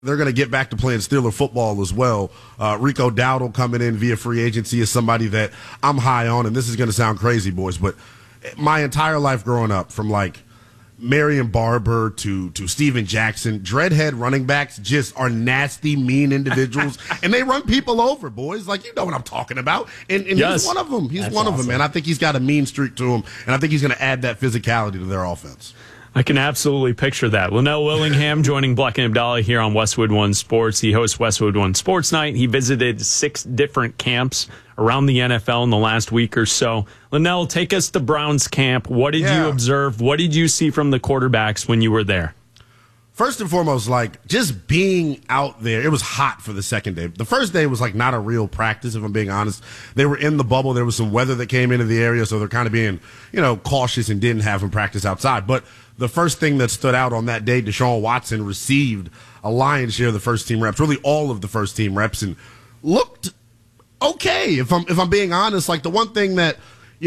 They're going to get back to playing Steeler football as well. Rico Dowdle coming in via free agency is somebody that I'm high on, and this is going to sound crazy, boys, but my entire life growing up, from like Marion Barber to Steven Jackson, dreadhead running backs just are nasty, mean individuals, and they run people over, boys. Like, you know what I'm talking about. And yes, he's one of them. He's one of them, man. I think he's got a mean streak to him, and I think he's going to add that physicality to their offense. I can absolutely picture that. Linnell Willingham joining Black and Abdallah here on Westwood One Sports. He hosts Westwood One Sports Night. He visited 6 different camps around the NFL in the last week or so. Linnell, take us to Browns camp. What did you observe? What did you see from the quarterbacks when you were there? First and foremost, like, just being out there, it was hot for the second day. The first day was like not a real practice, if I'm being honest. They were in the bubble. There was some weather that came into the area, so they're kind of being, cautious and didn't have them practice outside. But the first thing that stood out on that day, Deshaun Watson received a lion's share of the first team reps, really all of the first team reps, and looked okay. If I'm being honest, like, the one thing that,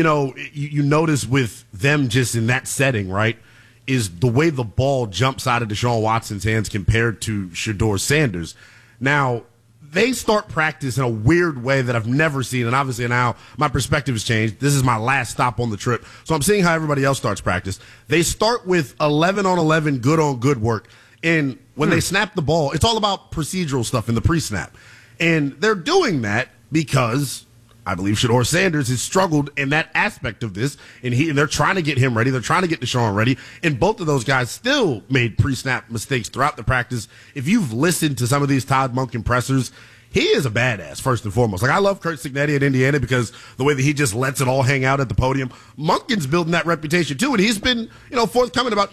you notice with them just in that setting, right, is the way the ball jumps out of Deshaun Watson's hands compared to Shedeur Sanders. Now, they start practice in a weird way that I've never seen, and obviously now my perspective has changed. This is my last stop on the trip, so I'm seeing how everybody else starts practice. They start with 11-on-11 good-on-good work, and when they snap the ball, it's all about procedural stuff in the pre-snap. And they're doing that because I believe Shedeur Sanders has struggled in that aspect of this, and they're trying to get him ready. They're trying to get Deshaun ready, and both of those guys still made pre-snap mistakes throughout the practice. If you've listened to some of these Todd Monken pressers, he is a badass, first and foremost. Like, I love Curt Cignetti at Indiana because the way that he just lets it all hang out at the podium. Monken's building that reputation, too, and he's been, forthcoming about,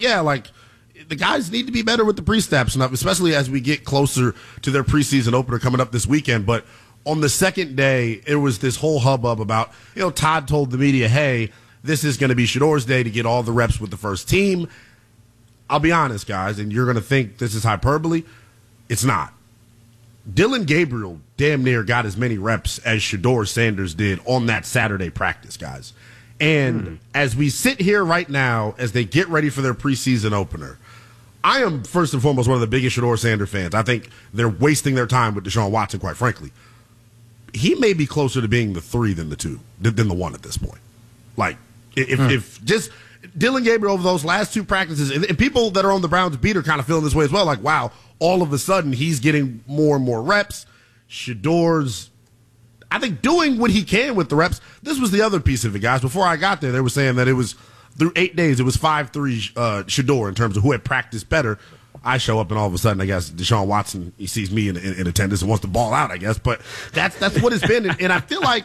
the guys need to be better with the pre-snaps, especially as we get closer to their preseason opener coming up this weekend. But on the second day, it was this whole hubbub about, Todd told the media, hey, this is going to be Shedeur's day to get all the reps with the first team. I'll be honest, guys, and you're going to think this is hyperbole. It's not. Dillon Gabriel damn near got as many reps as Shedeur Sanders did on that Saturday practice, guys. And as we sit here right now, as they get ready for their preseason opener, I am, first and foremost, one of the biggest Shedeur Sanders fans. I think they're wasting their time with Deshaun Watson, quite frankly. He may be closer to being the 3 than the 2, than the 1 at this point. Like, if just Dillon Gabriel over those last 2 practices, and people that are on the Browns beat are kind of feeling this way as well, like, wow, all of a sudden he's getting more and more reps. Shedeur's, I think, doing what he can with the reps. This was the other piece of it, guys. Before I got there, they were saying that it was, through 8 days, it was 5-3 Shedeur in terms of who had practiced better. I show up, and all of a sudden, I guess Deshaun Watson, he sees me in attendance and wants to ball out, I guess. But that's what it's been, and I feel like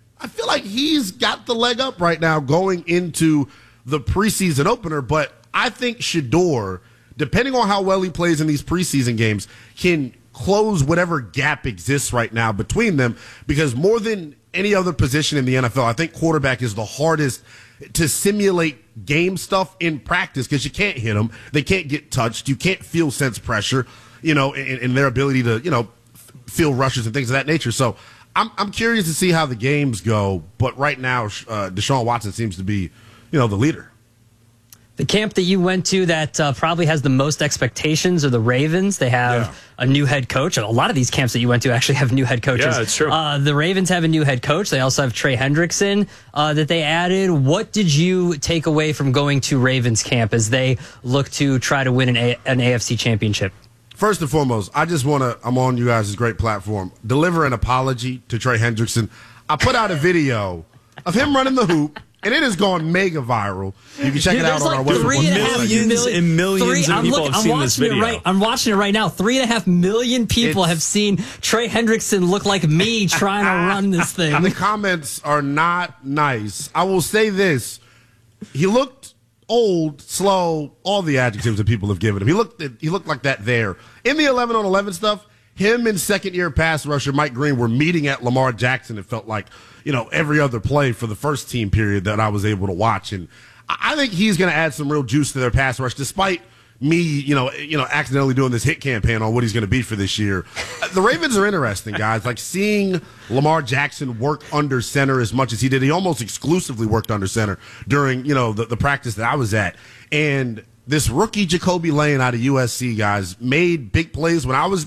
he's got the leg up right now going into the preseason opener. But I think Shedeur, depending on how well he plays in these preseason games, can close whatever gap exists right now between them, because more than any other position in the NFL, I think quarterback is the hardest to simulate game stuff in practice, because you can't hit them. They can't get touched. You can't feel sense pressure, in their ability to, feel rushes and things of that nature. So I'm curious to see how the games go. But right now, Deshaun Watson seems to be, the leader. The camp that you went to that probably has the most expectations are the Ravens. They have a new head coach. A lot of these camps that you went to actually have new head coaches. Yeah, it's true. The Ravens have a new head coach. They also have Trey Hendrickson that they added. What did you take away from going to Ravens camp as they look to try to win an AFC championship? First and foremost, I just want to, I'm on you guys' great platform, deliver an apology to Trey Hendrickson. I put out a video of him running the hoop, and it has gone mega viral. You can check it out on our website. Millions and millions of people have seen this video. I'm watching it right now. 3.5 million people have seen Trey Hendrickson look like me trying to run this thing. The comments are not nice. I will say this. He looked old, slow, all the adjectives that people have given him. He looked like that there. In the 11-on-11 stuff, him and second-year pass rusher Mike Green were meeting at Lamar Jackson. It felt like, every other play for the first team period that I was able to watch. And I think he's going to add some real juice to their pass rush, despite me, accidentally doing this hit campaign on what he's going to be for this year. The Ravens are interesting, guys. Like, seeing Lamar Jackson work under center as much as he did. He almost exclusively worked under center during, the practice that I was at. And this rookie Jacoby Lane out of USC, guys, made big plays when I was